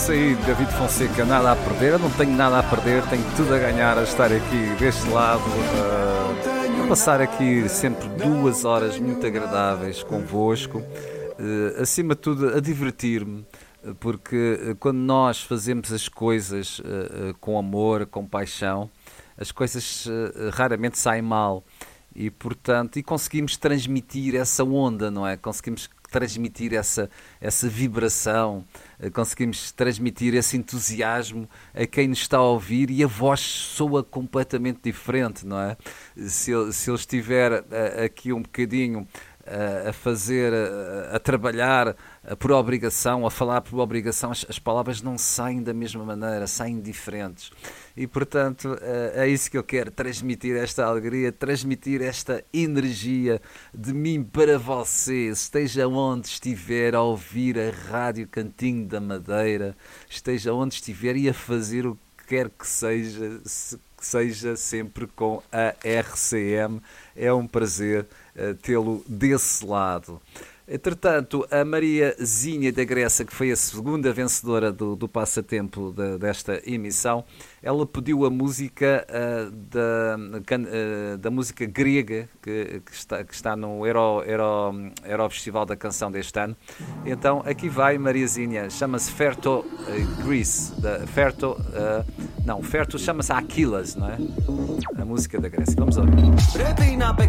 isso aí, David Fonseca, nada a perder. Eu não tenho nada a perder, tenho tudo a ganhar a estar aqui deste lado, a passar aqui sempre 2 horas muito agradáveis convosco, acima de tudo a divertir-me, porque quando nós fazemos as coisas com amor, com paixão, as coisas raramente saem mal. E, portanto, conseguimos transmitir essa onda, não é? Conseguimos transmitir essa vibração, conseguimos transmitir esse entusiasmo a quem nos está a ouvir, e a voz soa completamente diferente, não é? Se eu estiver aqui um bocadinho a fazer, a trabalhar por obrigação, a falar por obrigação, as palavras não saem da mesma maneira, saem diferentes. E, portanto, é isso que eu quero, transmitir esta alegria, transmitir esta energia de mim para você, esteja onde estiver a ouvir a Rádio Cantinho da Madeira, esteja onde estiver e a fazer o que quer que seja sempre com a RCM. É um prazer tê-lo desse lado. Entretanto, a Mariazinha da Grécia, que foi a segunda vencedora do passatempo desta emissão, ela pediu a música da música grega que está no Eurofestival da Canção deste ano. Então, aqui vai, Mariazinha, chama-se Ferto Greece. Ferto chama-se Aquilas, não é? A música da Grécia. Vamos ouvir.